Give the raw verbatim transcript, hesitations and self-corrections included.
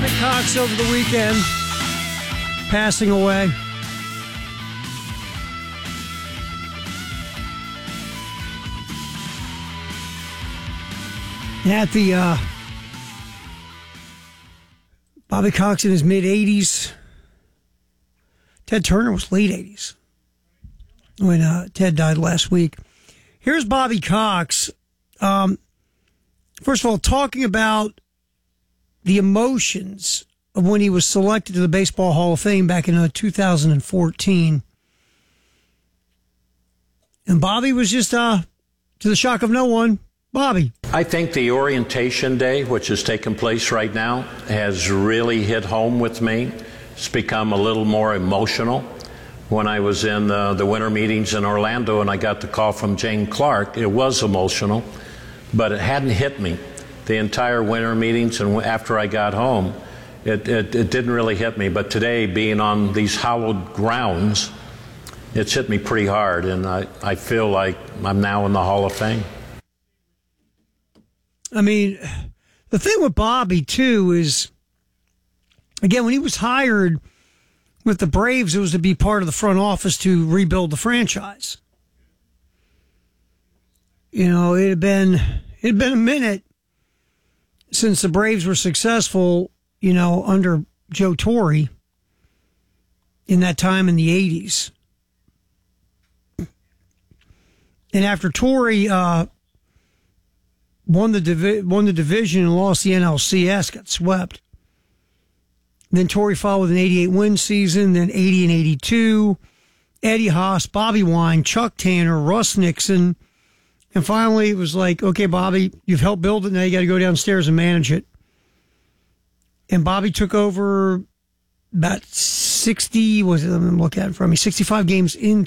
Bobby Cox over the weekend, passing away. At the uh, Bobby Cox in his mid-eighties. Ted Turner was late eighties when uh, Ted died last week. Here's Bobby Cox. Um, first of all, talking about the emotions of when he was selected to the Baseball Hall of Fame back in uh, two thousand fourteen. And Bobby was just, uh, to the shock of no one, Bobby. I think the orientation day, which is taking place right now, has really hit home with me. It's become a little more emotional. When I was in uh, the winter meetings in Orlando and I got the call from Jane Clark, it was emotional, but it hadn't hit me. The entire winter meetings and after I got home, it, it, it didn't really hit me. But today, being on these hallowed grounds, it's hit me pretty hard, and I, I feel like I'm now in the Hall of Fame. I mean, the thing with Bobby, too, is, again, when he was hired with the Braves, it was to be part of the front office to rebuild the franchise. You know, it had been, it had been a minute since the Braves were successful, you know, under Joe Torre in that time in the eighties. And after Torre uh, won the divi- won the division and lost the N L C S, got swept. Then Torre followed with an eighty-eight win season, then eighty and eighty-two. Eddie Haas, Bobby Wine, Chuck Tanner, Russ Nixon. And finally it was like, okay, Bobby, you've helped build it. Now you got to go downstairs and manage it. And Bobby took over about sixty, was it, let me look at it for me, sixty-five games into